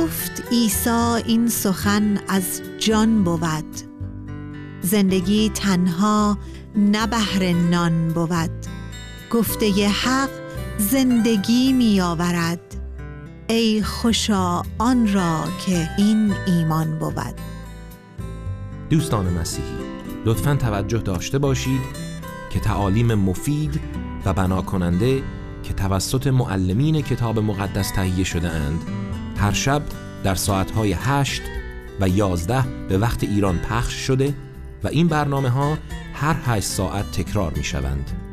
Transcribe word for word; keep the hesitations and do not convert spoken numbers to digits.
گفت عیسی این سخن از جان بود، زندگی تنها نه بهر نان بود. گفته حق زندگی می آورد، ای خوشا آن را که این ایمان بود. دوستان مسیحی، لطفاً توجه داشته باشید که تعالیم مفید و بنا کننده که توسط معلمین کتاب مقدس تهیه شده اند هر شب در ساعتهای هشت و یازده به وقت ایران پخش شده و این برنامه ها هر هشت ساعت تکرار می شوند.